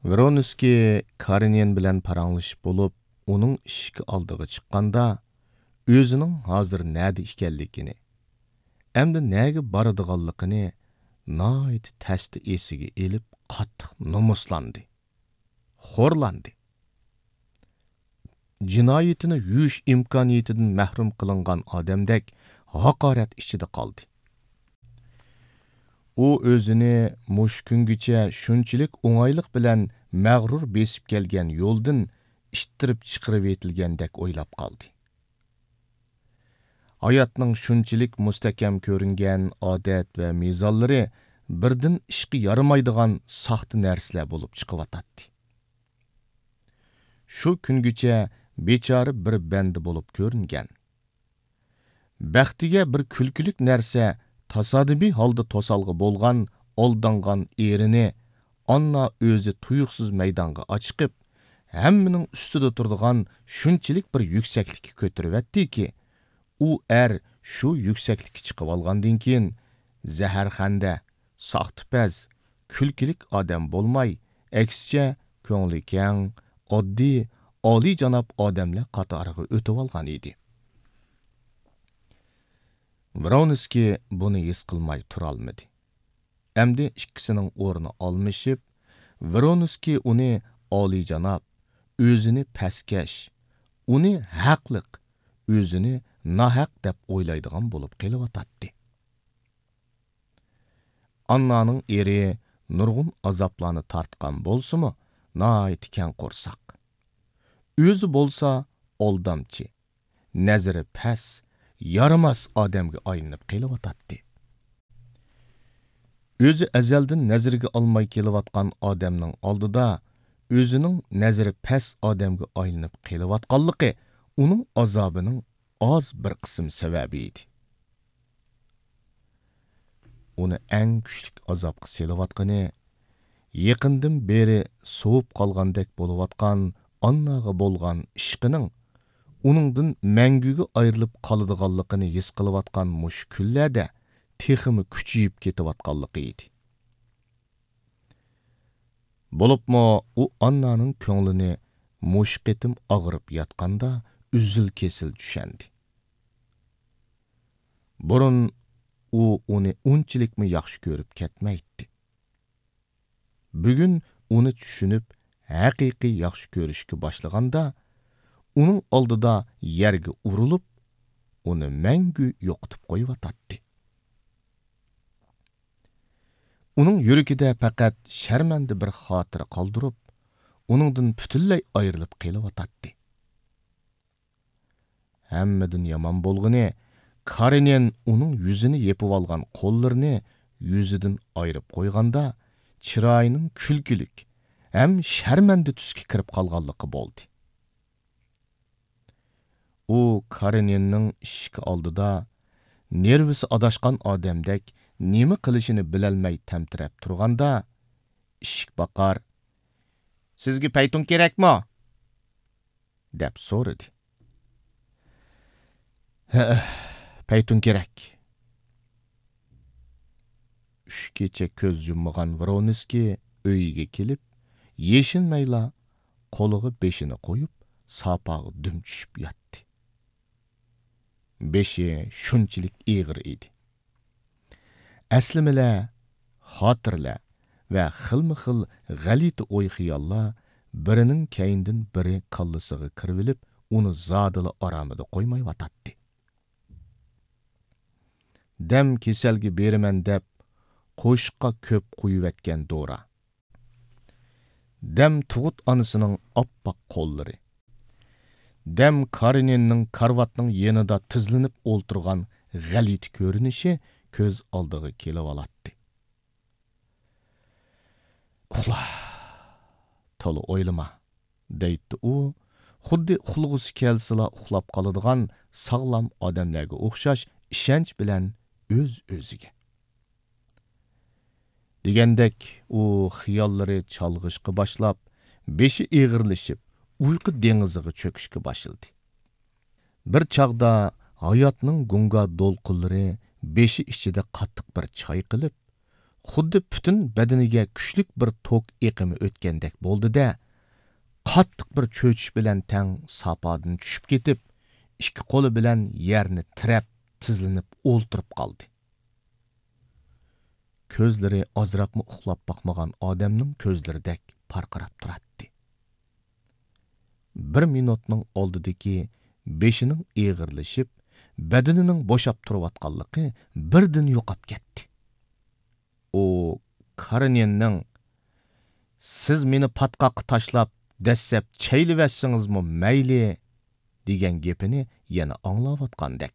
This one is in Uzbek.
Vronskiy Karenin bilan paranglashib bo'lib, uning ishki oldiga chiqqanda, o'zining hozir nada ekanligini, hamda nega boradiganligini nihoyat tashti esiga elib qattiq nomuslandi, xo'rlandi. Jinoyatini yuyish imkoniyatidan mahrum qilingan odamdek haqorat ichida qoldi. U o'zini mush kungacha shunchalik o'ng'aylik bilan mag'rur besib kelgan yo'ldan ittirib chiqarib etilgandek o'ylab qoldi. Hayotning shunchalik mustahkam ko'ringan odat va mezonlari birdan ishga yaramaydigan soxta narsalar bo'lib chiqyotdi. Shu kungacha bechora bir banda bo'lib ko'ringan. Baxtiga bir kulkulik narsa tasodifiy holda to'salg'i bo'lgan, oldangan erini Anna o'zi tuyuqsiz maydonga chiqib, hammaning ustida turadigan shunchalik bir yuksaklikka ko'taribdi-ki, u shu yuksaklikka chiqib olgandan keyin zaharxanda, soxtipaz, kulkulik odam bo'lmay, aksicha ko'ngli keng, oddiy, oliyjanob odamlar qatoriga o'tib olgan edi. Vronskiy buni his qilmay turolmadi. Endi ikkisining o'rni almashib, Vronskiy uni oliyjanob, o'zini pastkash, uni haqliq, o'zini nahaq deb o'ylaydigan bo'lib qelyotdi. Annaning eri nurg'un azoblarni tortgan bo'lsa-mu, nihoyat keng qo'rsoq. O'zi bo'lsa oldamchi, nazari past, yaramas odamga aylanib qelyotdi. O'zi azaldan nazarga olmay kelayotgan odamning oldida o'zining nazari past odamga aylanib qelyotganligi uning azobining oz bir qism sababi edi. Uni eng kuchli azobga selayotgani yaqindan beri so'ib qolgandek bo'layotgan Annaga bo'lgan ishqining uningdan manguga ayrilib qoladiganligini his qilayotgan mush kunlarda teximi kuchayib ketayotganligi edi. Bo'libmi u Annaning ko'nglini mush qitim og'rib yotganda üzül kesil düşendi. Burun u uni unchilikmi yaxshi ko'rib ketmaydi. Bugun uni tushunib, haqiqiy yaxshi ko'rishga boshlaganda, uning oldida yerga urilib, uni mangu yo'qotib qo'yib. Uning yuragida faqat sharmanda bir xotira qoldirib, uningdan butunlay ayrilib qelyotdi. Hammadan yomon bo'lgani, Karenin uning yuzini yepib olgan qo'llarini yuzidan ayirib qo'yganda, chiroyining kulkilik ham sharmanda tusga kirib qolganligi bo'ldi. U Kareninning ishki oldida nervisi adashgan odamdek nima qilishini bilolmay tamtirab turganda, ishik boqar, "Sizga paytun kerakmi?" deb so'radi. Paytun kerak. Uch kecha ko'z yummagan Vronskiy uyiga kelib, yeshinmayla qo'liga beshini qo'yib, sapog'i dum tushib yotdi. Beshi shunchalik ig'ir edi. Aslimalar, xotirlar va xilma-xil g'alati o'y-xiyollar birining keyindan biri qallasiga kirib, uni zodila oromida qo'ymay yotdi. Dam kasalga beraman deb qo'shiqqa ko'p qo'yivatgan Dora. Dam tug'ut onasining oppoq qo'llari. Dam Kareninning karvatning yanida tizlinib o'ltirgan g'alati ko'rinishi ko'z oldiga kelib oladi. Uxla, to'la o'ylama, deydi u, xuddi uxlag'usi kelsila uxlab qoladigan sog'lom odamlarga o'xshash ishonch bilan o'z-o'ziga. Degandek, u xiyollari chalg'ishga boshlab, beshi ig'irlashib, uyqu dengiziga cho'kishga boshladi. Bir chaqda hayotning gunga do'lqinlari beshi ichida qattiq bir choy qilib, xuddi butun badaniga kuchlik bir tok eqimi o'tgandek bo'ldi-da, qattiq bir cho'chish bilan tang sapodan tushib ketib, ikki qo'li bilan yerni tirab, tizlinib o'ltirib qoldi. Ko'zlari ozroqmi uxlab boqmagan odamning ko'zlaridek parqirab turadi. Bir minutning oldidagi beshining eg'irlashib, badanining bo'shab turayotganligi birdan yo'qab ketdi. O Karenyenning siz meni patqoqqa tashlab, dassab chaylivetsingizmi mayli degan gapini yana anglayotgandek.